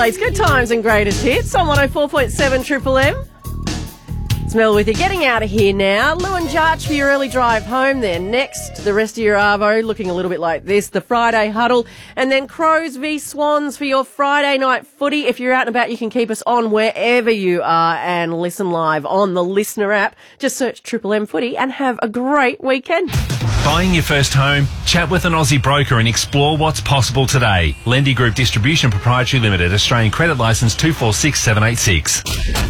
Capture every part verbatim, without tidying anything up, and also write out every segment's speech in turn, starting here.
Adelaide's good times and greatest hits on one oh four point seven Triple M. It's Mel with you. Getting out of here now. Lou and Jarch for your early drive home. They're next. The rest of your Arvo looking a little bit like this. The Friday Huddle. And then Crows v Swans for your Friday night footy. If you're out and about, you can keep us on wherever you are and listen live on the Listener app. Just search Triple M Footy and have a great weekend. Buying your first home? Chat with an Aussie broker and explore what's possible today. Lendy Group Distribution Proprietary Limited, Australian Credit Licence two four six seven eight six.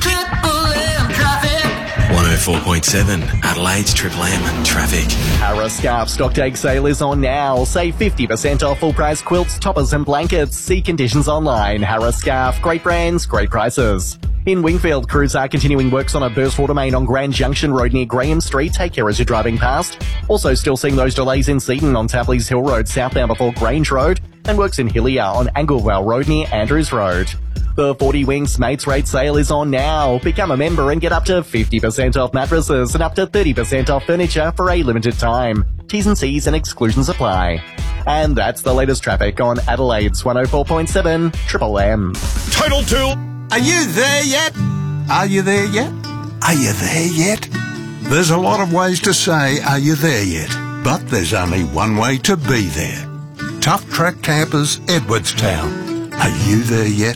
one oh four point seven Adelaide's Triple M Traffic. Harris Scarf stock take sale is on now. Save fifty percent off full price quilts, toppers and blankets. See conditions online. Harris Scarf, great brands, great prices. In Wingfield, crews are continuing works on a burst water main on Grand Junction Road near Graham Street. Take care as you're driving past. Also still seeing those delays in Seaton on Tapley's Hill Road southbound before Grange Road, and works in Hillier on Anglevale Road near Andrews Road. The forty Winks Mates Rate sale is on now. Become a member and get up to fifty percent off mattresses and up to thirty percent off furniture for a limited time. T's and C's and exclusions apply. And that's the latest traffic on Adelaide's one oh four point seven Triple M. Total Tool. Are you there yet? Are you there yet? Are you there yet? There's a lot of ways to say, are you there yet? But there's only one way to be there. Tough Track Campers, Edwardstown. Are you there yet?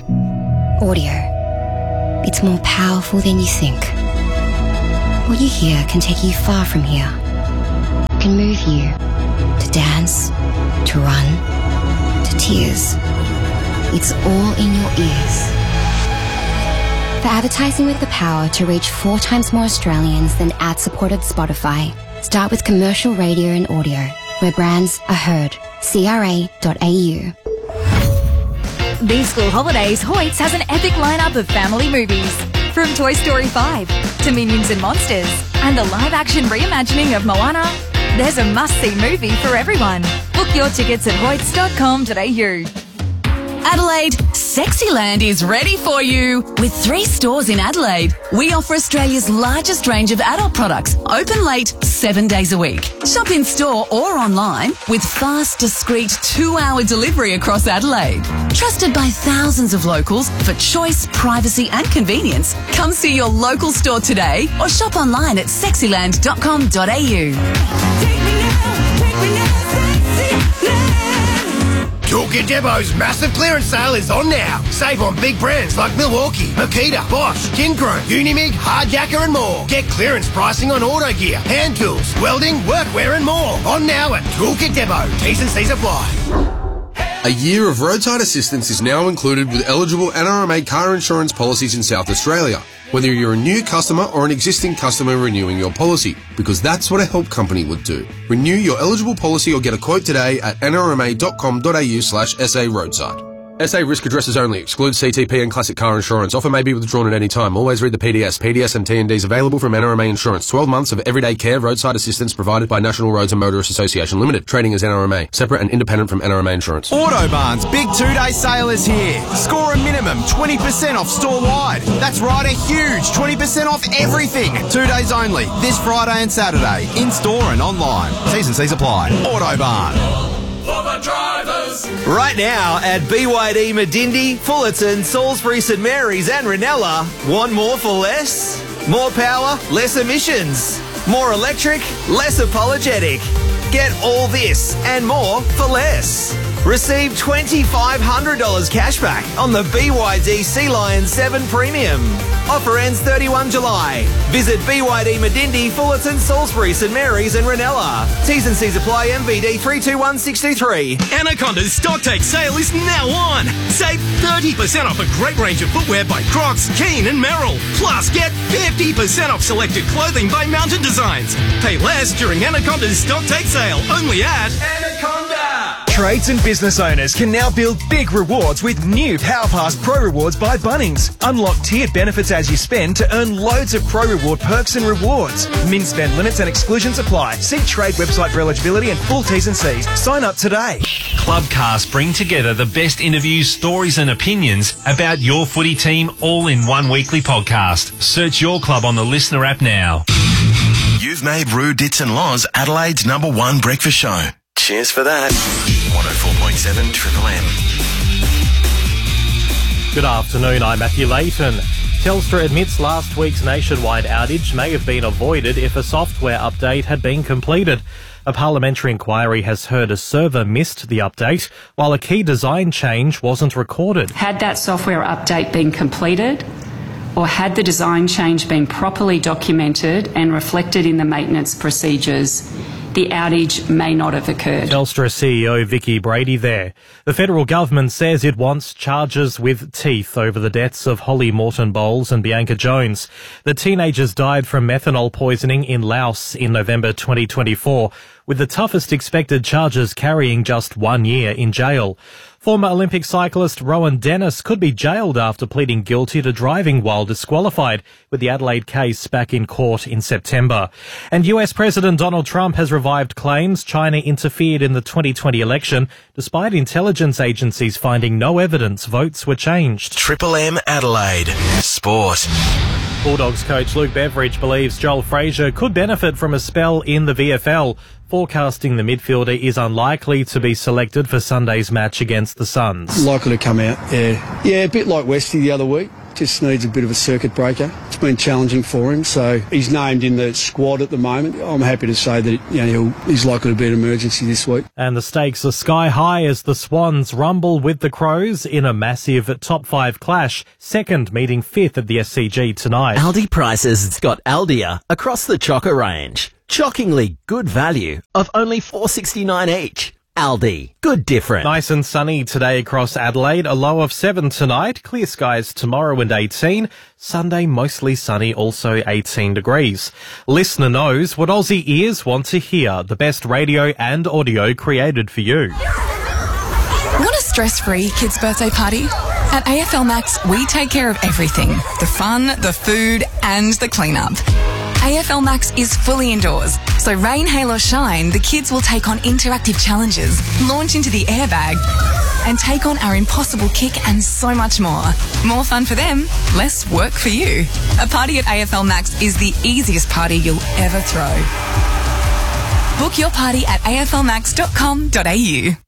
Audio. It's more powerful than you think. What you hear can take you far from here. Can move you to dance, to run, to tears. It's all in your ears. For advertising with the power to reach four times more Australians than ad-supported Spotify, start with commercial radio and audio, where brands are heard. C R A dot A U. These school holidays, Hoyts has an epic lineup of family movies. From Toy Story five to Minions and Monsters and the live-action reimagining of Moana, there's a must-see movie for everyone. Book your tickets at hoyts dot com dot A U. Adelaide, Sexyland is ready for you. With three stores in Adelaide, we offer Australia's largest range of adult products, open late, seven days a week. Shop in store or online with fast, discreet two-hour delivery across Adelaide. Trusted by thousands of locals for choice, privacy and convenience, come see your local store today or shop online at sexyland dot com dot A U. Take me now, take me now, Sexyland. Toolkit Depot's massive clearance sale is on now. Save on big brands like Milwaukee, Makita, Bosch, Kinchrome, Unimig, Hardjacker and more. Get clearance pricing on auto gear, hand tools, welding, workwear and more. On now at Toolkit Depot. T's and C's apply. A year of roadside assistance is now included with eligible N R M A car insurance policies in South Australia, whether you're a new customer or an existing customer renewing your policy, because that's what a help company would do. Renew your eligible policy or get a quote today at n r m a dot com dot a u slash s a roadside. S A risk addresses only. Excludes C T P and classic car insurance. Offer may be withdrawn at any time. Always read the P D S. P D S and T and Ds available from N R M A Insurance. twelve months of everyday care roadside assistance provided by National Roads and Motorists Association Limited. Trading as N R M A. Separate and independent from N R M A Insurance. Autobarn's big two-day sale is here. Score a minimum twenty percent off store-wide. That's right, a huge twenty percent off everything. Two days only. This Friday and Saturday. In-store and online. T's and C's apply. Autobarn. Right now at B Y D Medindi, Fullerton, Salisbury, St Mary's and Ranella, want more for less? More power, less emissions. More electric, less apologetic. Get all this and more for less. Receive two thousand five hundred dollars cash back on the B Y D Sea Lion seven Premium. Offer ends thirty-first of July. Visit B Y D Medindi, Fullerton, Salisbury, St Mary's and Ranella. T's and C's apply. M V D three two one six two three. Anaconda's stock take sale is now on. Save thirty percent off a great range of footwear by Crocs, Keen and Merrill. Plus get fifty percent off selected clothing by Mountain Designs. Pay less during Anaconda's stock take sale. Only at Anaconda. Trades and business owners can now build big rewards with new PowerPass Pro Rewards by Bunnings. Unlock tiered benefits as you spend to earn loads of Pro Reward perks and rewards. Min spend limits and exclusions apply. See trade website for eligibility and full T's and C's. Sign up today. Clubcast bring together the best interviews, stories and opinions about your footy team all in one weekly podcast. Search your club on the Listener app now. You've made Roo Dits and Laws Adelaide's number one breakfast show. Cheers for that. one oh four point seven Triple M. Good afternoon, I'm Matthew Layton. Telstra admits last week's nationwide outage may have been avoided if a software update had been completed. A parliamentary inquiry has heard a server missed the update, while a key design change wasn't recorded. Had that software update been completed, or had the design change been properly documented and reflected in the maintenance procedures, the outage may not have occurred. Telstra C E O Vicky Brady there. The federal government says it wants charges with teeth over the deaths of Holly Morton Bowles and Bianca Jones. The teenagers died from methanol poisoning in Laos in November twenty twenty-four, with the toughest expected charges carrying just one year in jail. Former Olympic cyclist Rowan Dennis could be jailed after pleading guilty to driving while disqualified, with the Adelaide case back in court in September. And U S President Donald Trump has revived claims China interfered in the twenty twenty election, despite intelligence agencies finding no evidence votes were changed. Triple M Adelaide. Sport. Bulldogs coach Luke Beveridge believes Joel Frazier could benefit from a spell in the V F L, forecasting the midfielder is unlikely to be selected for Sunday's match against the Suns. Likely to come out, yeah. Yeah, a bit like Westy the other week. Just needs a bit of a circuit breaker. It's been challenging for him, so he's named in the squad at the moment. I'm happy to say that you know, he'll, he's likely to be an emergency this week. And the stakes are sky high as the Swans rumble with the Crows in a massive top five clash, second meeting fifth at the S C G tonight. Aldi Prices got Aldia across the chocker range. Shockingly good value of only four dollars sixty-nine each. Aldi. Good difference. Nice and sunny today across Adelaide. A low of seven tonight. Clear skies tomorrow and eighteen. Sunday mostly sunny, also eighteen degrees. Listener knows what Aussie ears want to hear. The best radio and audio created for you. Want a stress-free kids' birthday party? At A F L Max, we take care of everything. The fun, the food, and the cleanup. A F L Max is fully indoors, so rain, hail or shine, the kids will take on interactive challenges, launch into the airbag, and take on our impossible kick and so much more. More fun for them, less work for you. A party at A F L Max is the easiest party you'll ever throw. Book your party at a f l max dot com dot a u.